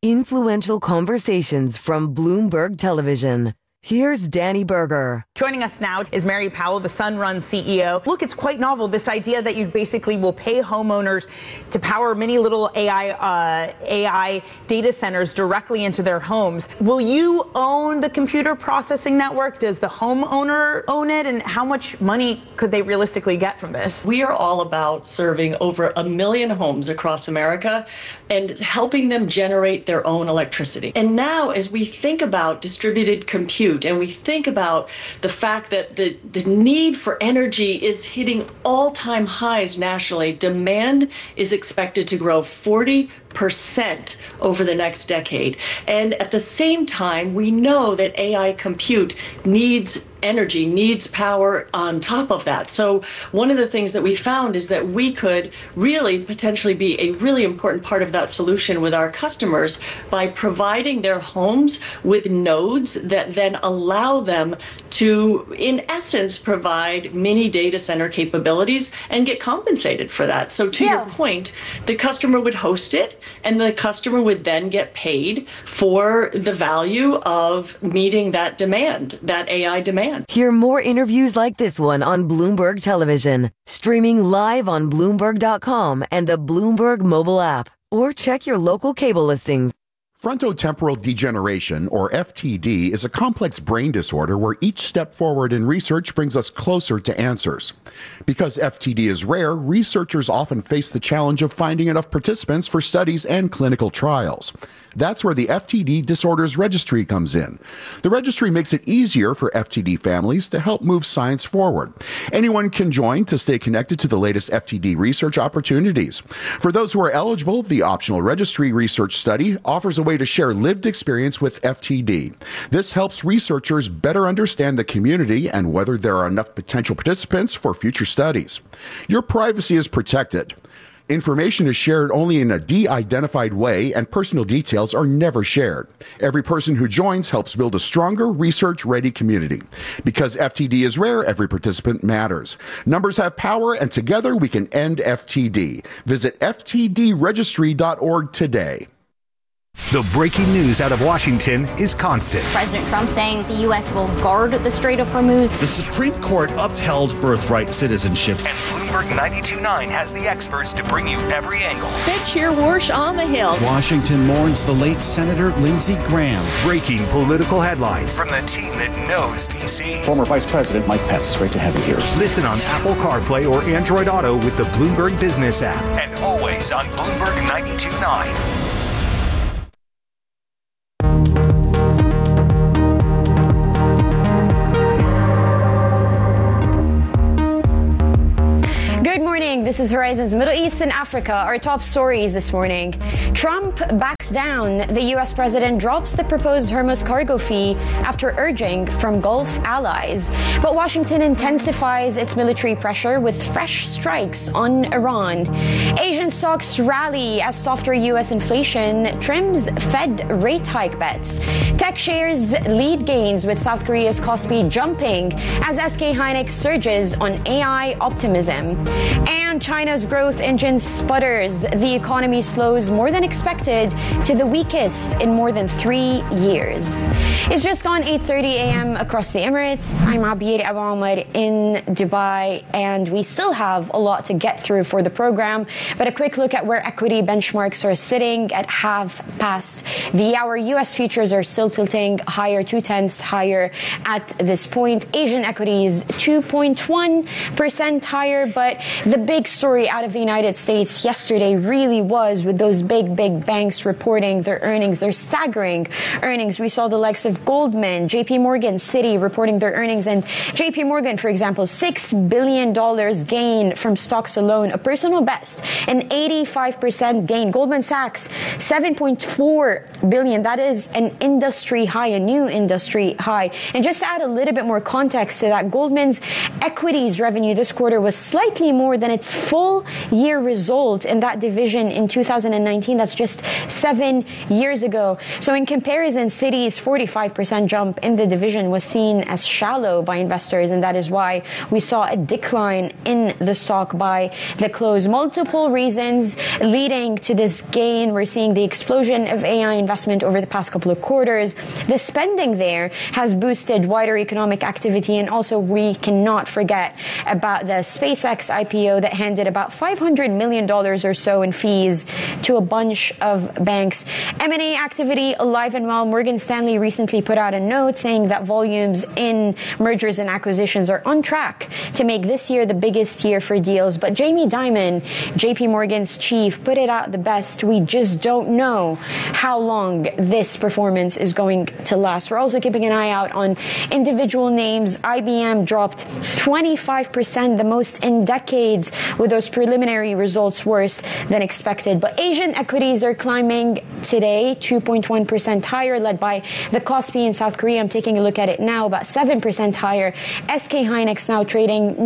Influential conversations from Bloomberg Television. Here's Danny Berger. Joining us now is Mary Powell, the Sunrun CEO. Look, it's quite novel, this idea that you basically will pay homeowners to power many little AI data centers directly into their homes. Will you own the computer processing network? Does the homeowner own it? And how much money could they realistically get from this? We are all about serving over 1 million homes across America and helping them generate their own electricity. And now, as we think about distributed compute, and we think about the fact that the need for energy is hitting all-time highs nationally. Demand is expected to grow 40% over the next decade. And at the same time, we know that AI compute needs energy, needs power on top of that. So one of the things that we found is that we could really potentially be a really important part of that solution with our customers by providing their homes with nodes that then allow them to, in essence, provide mini data center capabilities and get compensated for that. So to your point, the customer would host it, and the customer would then get paid for the value of meeting that demand, that AI demand. Hear more interviews like this one on Bloomberg Television, streaming live on Bloomberg.com and the Bloomberg mobile app, or check your local cable listings. Frontotemporal degeneration, or FTD, is a complex brain disorder where each step forward in research brings us closer to answers. Because FTD is rare, researchers often face the challenge of finding enough participants for studies and clinical trials. That's where the FTD Disorders Registry comes in. The registry makes it easier for FTD families to help move science forward. Anyone can join to stay connected to the latest FTD research opportunities. For those who are eligible, the optional registry research study offers a way to share lived experience with FTD. This helps researchers better understand the community and whether there are enough potential participants for future studies. Your privacy is protected. Information is shared only in a de-identified way, and personal details are never shared. Every person who joins helps build a stronger, research-ready community. Because FTD is rare, every participant matters. Numbers have power, and together we can end FTD. Visit ftdregistry.org today. The breaking news out of Washington is constant. President Trump saying the U.S. will guard the Strait of Hormuz. The Supreme Court upheld birthright citizenship. And Bloomberg 92.9 has the experts to bring you every angle. Fed Chair Warsh on the Hill. Washington mourns the late Senator Lindsey Graham. Breaking political headlines from the team that knows D.C. Former Vice President Mike Pence, great to have you here. Listen on Apple CarPlay or Android Auto with the Bloomberg Business app. And always on Bloomberg 92.9. This is Horizons Middle East and Africa. Our top stories this morning. Trump backs down. The U.S. president drops the proposed Hormuz cargo fee after urging from Gulf allies. But Washington intensifies its military pressure with fresh strikes on Iran. Asian stocks rally as softer U.S. inflation trims Fed rate hike bets. Tech shares lead gains with South Korea's Kospi jumping as SK Hynix surges on AI optimism. And China's growth engine sputters. The economy slows more than expected to the weakest in more than 3 years. It's just gone 8:30 a.m. across the Emirates. I'm Abir Abu Omar in Dubai, and we still have a lot to get through for the program. But a quick look at where equity benchmarks are sitting at half past the hour. U.S. futures are still tilting higher, 0.2 higher at this point. Asian equities 2.1% higher, but the big story out of the United States yesterday really was with those big banks reporting their earnings, their staggering earnings. We saw the likes of Goldman, JP Morgan, Citi reporting their earnings. And JP Morgan, for example, $6 billion gain from stocks alone, a personal best, an 85% gain. Goldman Sachs, $7.4 billion. That is an industry high, a new industry high. And just to add a little bit more context to that, Goldman's equities revenue this quarter was slightly more than its full year result in that division in 2019. That's just 7 years ago. So in comparison, Citi's 45% jump in the division was seen as shallow by investors, and that is why we saw a decline in the stock by the close. Multiple reasons leading to this gain. We're seeing the explosion of AI investment over the past couple of quarters. The spending there has boosted wider economic activity, and also we cannot forget about the SpaceX IPO that handed about $500 million or so in fees to a bunch of banks. M&A activity alive and well. Morgan Stanley recently put out a note saying that volumes in mergers and acquisitions are on track to make this year the biggest year for deals. But Jamie Dimon, JP Morgan's chief, put it out the best. We just don't know how long this performance is going to last. We're also keeping an eye out on individual names. IBM dropped 25%, the most in decades, with those preliminary results worse than expected. But Asian equities are climbing today, 2.1% higher, led by the Kospi in South Korea. I'm taking a look at it now, about 7% higher. SK Hynix now trading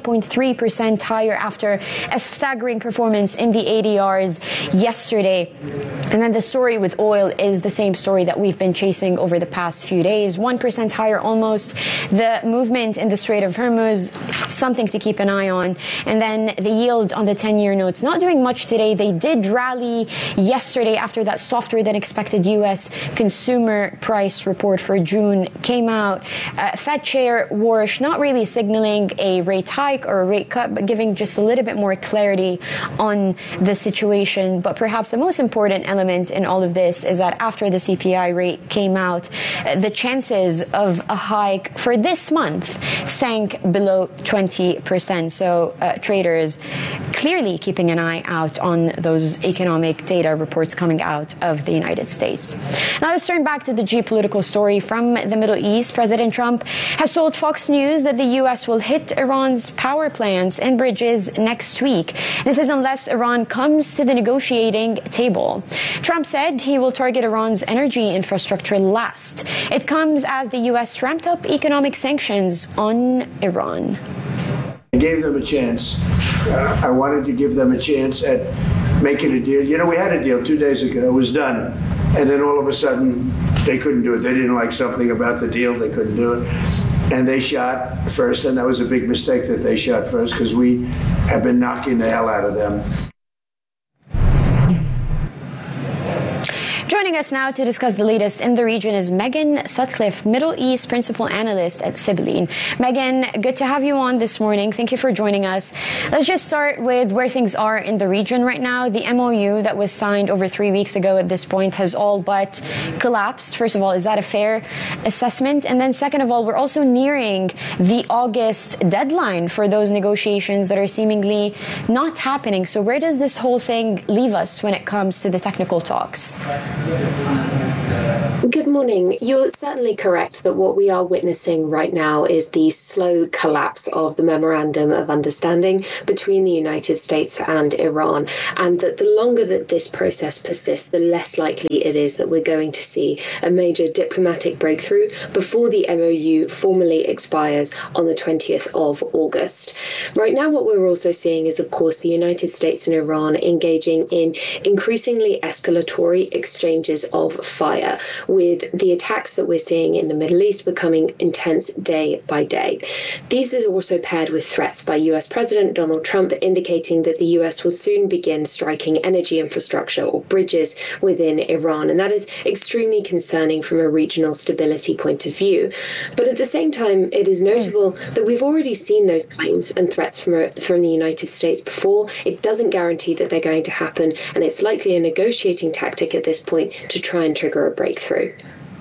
9.3% higher after a staggering performance in the ADRs yesterday. And then the story with oil is the same story that we've been chasing over the past few days. 1% higher almost. The movement in the Strait of Hormuz, something to keep an eye on. And then the yield on the 10-year notes, not doing much today. They did rally yesterday after that softer than expected U.S. consumer price report for June came out. Fed Chair Warsh not really signaling a rate hike or a rate cut, but giving just a little bit more clarity on the situation. But perhaps the most important element in all of this is that after the CPI rate came out, the chances of a hike for this month sank below 20%. So traders clearly keeping an eye out on those economic data reports coming out of the United States. Now let's turn back to the geopolitical story from the Middle East. President Trump has told Fox News that the U.S. will hit Iran's power plants and bridges next week. This is unless Iran comes to the negotiating table. Trump said he will target Iran's energy infrastructure last. It comes as the U.S. ramped up economic sanctions on Iran. I gave them a chance. I wanted to give them a chance at making a deal. You know, we had a deal 2 days ago. It was done. And then all of a sudden, they couldn't do it. They didn't like something about the deal. They couldn't do it. And they shot first. And that was a big mistake that they shot first, because we have been knocking the hell out of them. Joining us now to discuss the latest in the region is Megan Sutcliffe, Middle East Principal Analyst at Sibylline. Megan, good to have you on this morning. Thank you for joining us. Let's just start with where things are in the region right now. The MOU that was signed over 3 weeks ago at this point has all but collapsed. First of all, is that a fair assessment? And then second of all, we're also nearing the August deadline for those negotiations that are seemingly not happening. So where does this whole thing leave us when it comes to the technical talks? Good morning. You're certainly correct that what we are witnessing right now is the slow collapse of the Memorandum of Understanding between the United States and Iran, and that the longer that this process persists, the less likely it is that we're going to see a major diplomatic breakthrough before the MOU formally expires on the 20th of August. Right now, what we're also seeing is, of course, the United States and Iran engaging in increasingly escalatory exchanges of fire, with the attacks that we're seeing in the Middle East becoming intense day by day. These are also paired with threats by US President Donald Trump indicating that the US will soon begin striking energy infrastructure or bridges within Iran. And that is extremely concerning from a regional stability point of view. But at the same time, it is notable that we've already seen those claims and threats from the United States before. It doesn't guarantee that they're going to happen, and it's likely a negotiating tactic at this point to try and trigger a breakthrough.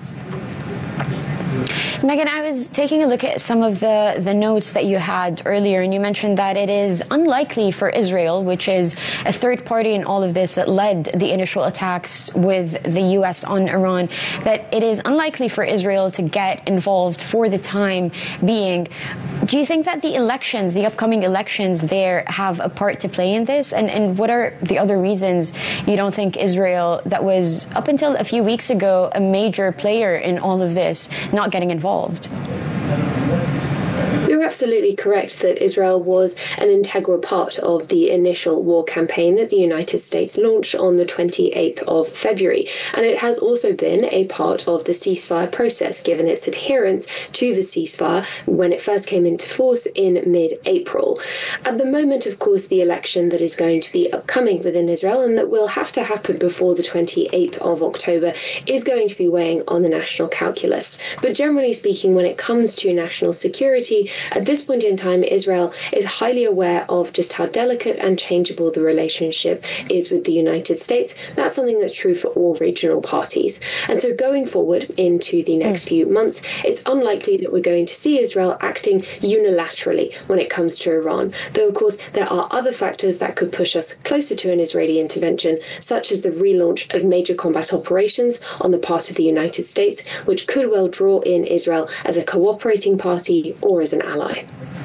Megan, I was taking a look at some of the notes that you had earlier, and you mentioned that it is unlikely for Israel, which is a third party in all of this that led the initial attacks with the U.S. on Iran, that it is unlikely for Israel to get involved for the time being. Do you think that the elections, the upcoming elections there, have a part to play in this? And what are the other reasons you don't think Israel, that was up until a few weeks ago a major player in all of this, not getting involved? You're You're absolutely correct that Israel was an integral part of the initial war campaign that the United States launched on the 28th of February. And it has also been a part of the ceasefire process, given its adherence to the ceasefire when it first came into force in mid-April. At the moment, of course, the election that is going to be upcoming within Israel and that will have to happen before the 28th of October is going to be weighing on the national calculus. But generally speaking, when it comes to national security, at this point in time, Israel is highly aware of just how delicate and changeable the relationship is with the United States. That's something that's true for all regional parties. And so going forward into the next few months, it's unlikely that we're going to see Israel acting unilaterally when it comes to Iran. Though, of course, there are other factors that could push us closer to an Israeli intervention, such as the relaunch of major combat operations on the part of the United States, which could well draw in Israel as a cooperating party or as an ally.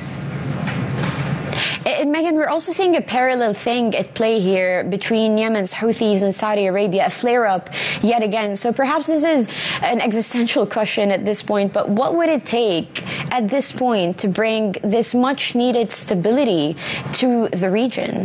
And Megan, we're also seeing a parallel thing at play here between Yemen's Houthis and Saudi Arabia, a flare-up yet again. So perhaps this is an existential question at this point, but what would it take at this point to bring this much-needed stability to the region?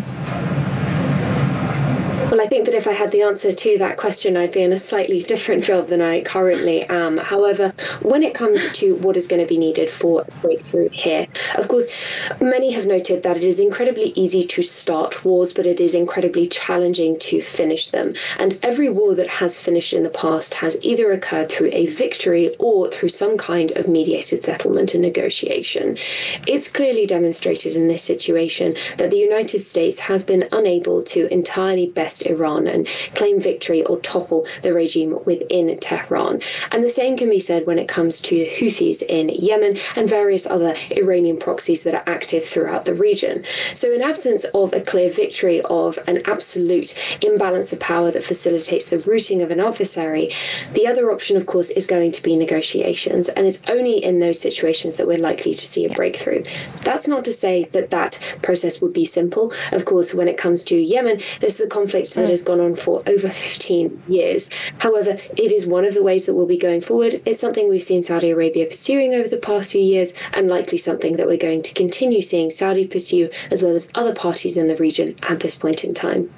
Well, I think that if I had the answer to that question, I'd be in a slightly different job than I currently am. However, when it comes to what is going to be needed for a breakthrough here, of course, many have noted that it is incredibly easy to start wars, but it is incredibly challenging to finish them. And every war that has finished in the past has either occurred through a victory or through some kind of mediated settlement and negotiation. It's clearly demonstrated in this situation that the United States has been unable to entirely best Iran and claim victory or topple the regime within Tehran. And the same can be said when it comes to Houthis in Yemen and various other Iranian proxies that are active throughout the region. So in absence of a clear victory, of an absolute imbalance of power that facilitates the routing of an adversary, the other option, of course, is going to be negotiations. And it's only in those situations that we're likely to see a breakthrough. That's not to say that that process would be simple. Of course, when it comes to Yemen, there's the conflict that has gone on for over 15 years. However, it is one of the ways that we'll be going forward. It's something we've seen Saudi Arabia pursuing over the past few years, and likely something that we're going to continue seeing Saudi pursue, as well as other parties in the region at this point in time.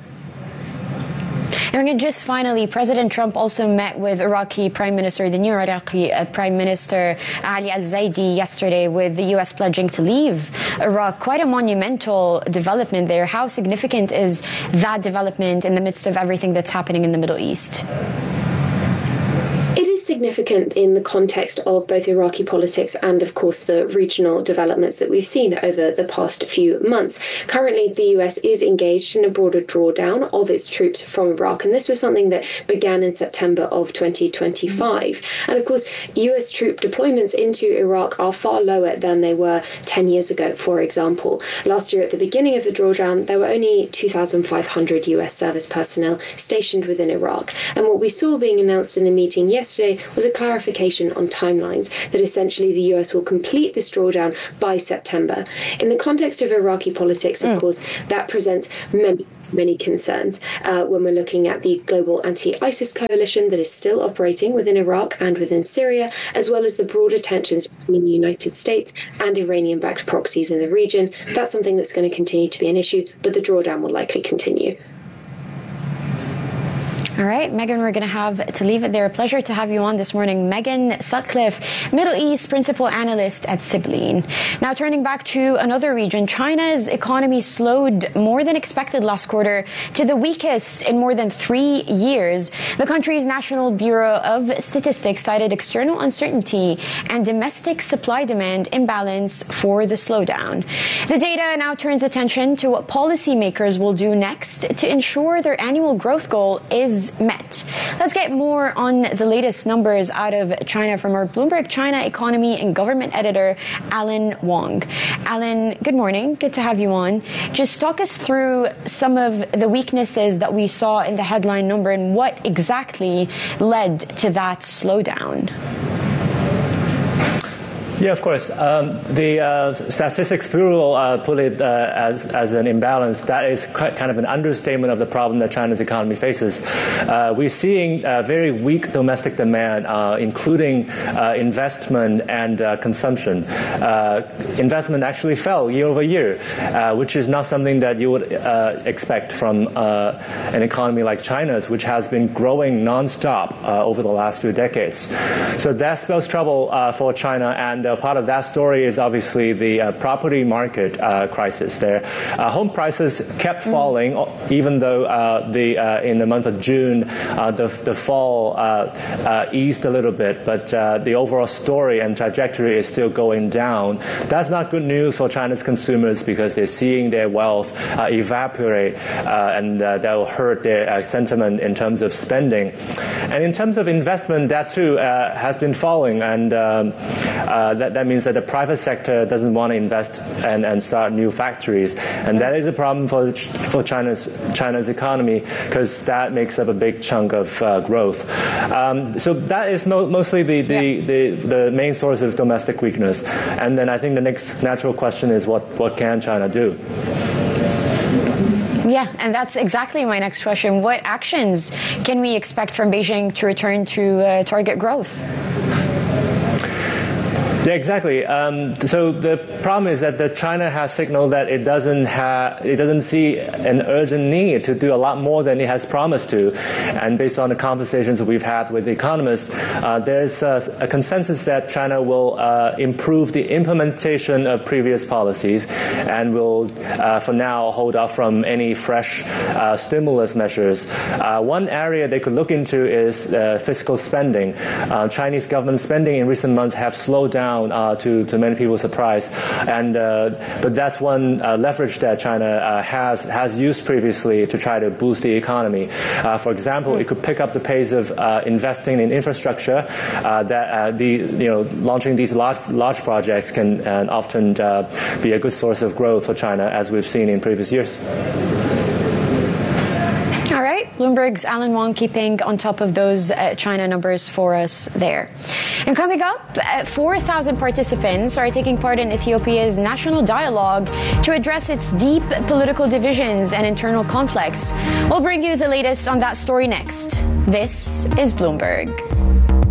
And just finally, President Trump also met with Iraqi Prime Minister, the new Iraqi Prime Minister Ali al-Zaidi yesterday, with the U.S. pledging to leave Iraq. Quite a monumental development there. How significant is that development in the midst of everything that's happening in the Middle East? It is significant in the context of both Iraqi politics and, of course, the regional developments that we've seen over the past few months. Currently, the US is engaged in a broader drawdown of its troops from Iraq, and this was something that began in September of 2025. And, of course, US troop deployments into Iraq are far lower than they were 10 years ago, for example. Last year, at the beginning of the drawdown, there were only 2,500 US service personnel stationed within Iraq. And what we saw being announced in the meeting yesterday was a clarification on timelines, that essentially the US will complete this drawdown by September. In the context of Iraqi politics, of course, that presents many concerns when we're looking at the global anti-ISIS coalition that is still operating within Iraq and within Syria, as well as the broader tensions between the United States and Iranian-backed proxies in the region. That's something that's going to continue to be an issue, but the drawdown will likely continue. All right, Megan, we're going to have to leave it there. A pleasure to have you on this morning. Megan Sutcliffe, Middle East Principal Analyst at Sibylline. Now, turning back to another region, China's economy slowed more than expected last quarter to the weakest in more than 3 years. The country's National Bureau of Statistics cited external uncertainty and domestic supply-demand imbalance for the slowdown. The data now turns attention to what policymakers will do next to ensure their annual growth goal is met. Let's get more on the latest numbers out of China from our Bloomberg China economy and government editor, Alan Wong. Alan, good morning. Good to have you on. Just talk us through some of the weaknesses that we saw in the headline number and what exactly led to that slowdown. Yeah, of course. The Statistics Bureau put it as an imbalance. That is kind of an understatement of the problem that China's economy faces. We're seeing very weak domestic demand, including investment and consumption. Investment actually fell year over year, which is not something that you would expect from an economy like China's, which has been growing nonstop over the last few decades. So that spells trouble for China, and part of that story is obviously the property market crisis there. Home prices kept falling, even though in the month of June, the fall eased a little bit, but the overall story and trajectory is still going down. That's not good news for China's consumers because they're seeing their wealth evaporate, and that will hurt their sentiment in terms of spending. And in terms of investment, that too has been falling, and that means that the private sector doesn't want to invest and start new factories, and that is a problem for China's economy because that makes up a big chunk of growth. So that is mostly the main source of domestic weakness. And then I think the next natural question is what can China do? Yeah, and that's exactly my next question. What actions can we expect from Beijing to return to target growth? Yeah, exactly. So the problem is that China has signaled that it doesn't see an urgent need to do a lot more than it has promised to. And based on the conversations that we've had with economists, there's a consensus that China will improve the implementation of previous policies and will, for now, hold off from any fresh stimulus measures. One area they could look into is fiscal spending. Chinese government spending in recent months have slowed down to many people's surprise, and but that's one leverage that China has used previously to try to boost the economy. For example, it could pick up the pace of investing in infrastructure. Launching these large projects can often be a good source of growth for China, as we've seen in previous years. All right, Bloomberg's Alan Wong keeping on top of those China numbers for us there. And coming up, 4,000 participants are taking part in Ethiopia's national dialogue to address its deep political divisions and internal conflicts. We'll bring you the latest on that story next. This is Bloomberg.